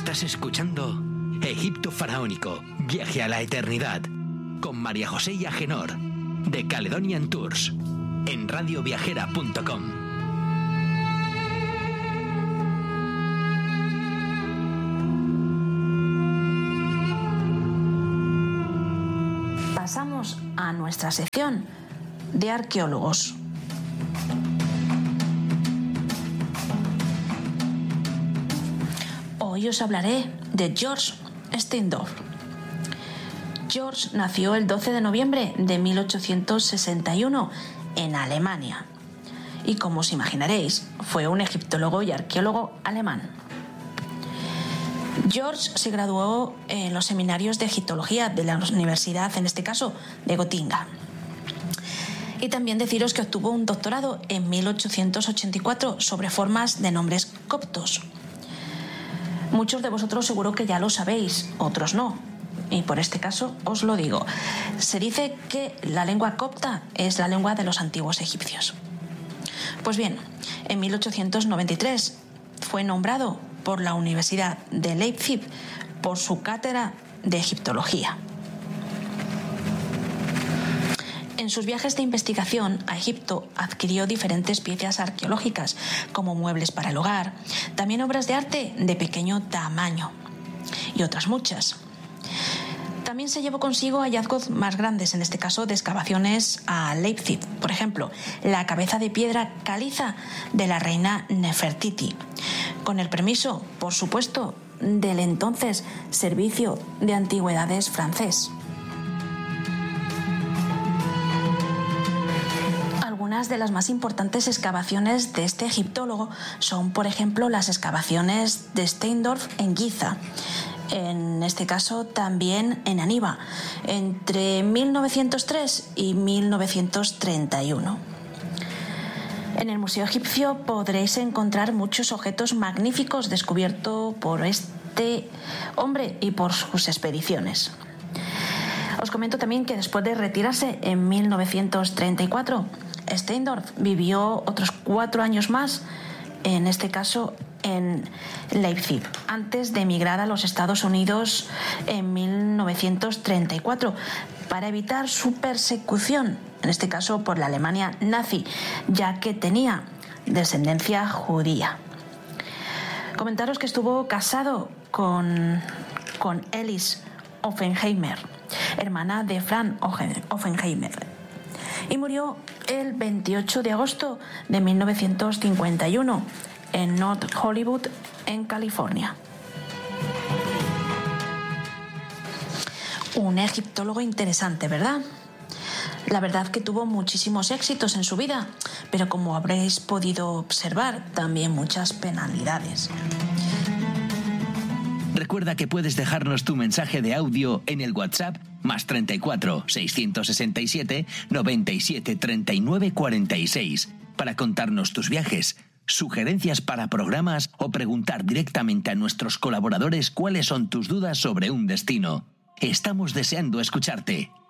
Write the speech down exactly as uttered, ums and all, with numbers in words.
Estás escuchando Egipto Faraónico, Viaje a la Eternidad, con María José y Agenor, de Caledonian Tours, en radio viajera punto com. Pasamos a nuestra sección de arqueólogos. Hoy os hablaré de George Steindorf. George nació el doce de noviembre de mil ochocientos sesenta y uno en Alemania y, como os imaginaréis, fue un egiptólogo y arqueólogo alemán. George se graduó en los seminarios de egiptología de la universidad, en este caso, de Gotinga. Y también deciros que obtuvo un doctorado en mil ochocientos ochenta y cuatro sobre formas de nombres coptos. Muchos de vosotros seguro que ya lo sabéis, otros no. Y por este caso os lo digo. Se dice que la lengua copta es la lengua de los antiguos egipcios. Pues bien, en mil ochocientos noventa y tres fue nombrado por la Universidad de Leipzig por su cátedra de egiptología. En sus viajes de investigación a Egipto adquirió diferentes piezas arqueológicas, como muebles para el hogar, también obras de arte de pequeño tamaño y otras muchas. También se llevó consigo hallazgos más grandes, en este caso de excavaciones a Leipzig. Por ejemplo, la cabeza de piedra caliza de la reina Nefertiti, con el permiso, por supuesto, del entonces Servicio de Antigüedades francés. Algunas de las más importantes excavaciones de este egiptólogo son, por ejemplo, las excavaciones de Steindorf en Giza, en este caso también en Aniba, entre mil novecientos tres y mil novecientos treinta y uno. En el Museo Egipcio podréis encontrar muchos objetos magníficos descubiertos por este hombre y por sus expediciones. Os comento también que después de retirarse en mil novecientos treinta y cuatro, Steindorf vivió otros cuatro años más, en este caso en Leipzig, antes de emigrar a los Estados Unidos en mil novecientos treinta y cuatro para evitar su persecución, en este caso por la Alemania nazi, ya que tenía descendencia judía. Comentaros que estuvo casado con, con Elis Oppenheimer, hermana de Franz Oppenheimer, y murió el veintiocho de agosto de mil novecientos cincuenta y uno en North Hollywood, en California. Un egiptólogo interesante, ¿verdad? La verdad que tuvo muchísimos éxitos en su vida, pero como habréis podido observar, también muchas penalidades. Recuerda que puedes dejarnos tu mensaje de audio en el WhatsApp más treinta y cuatro, seiscientos sesenta y siete, noventa y siete, treinta y nueve, cuarenta y seis para contarnos tus viajes, sugerencias para programas o preguntar directamente a nuestros colaboradores cuáles son tus dudas sobre un destino. Estamos deseando escucharte.